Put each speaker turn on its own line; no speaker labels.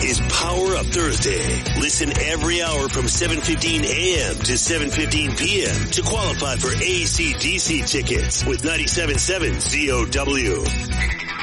is Power Up Thursday. Listen every hour from 7:15 a.m. to 7:15 p.m. to qualify for AC/DC tickets with 97.7 COW.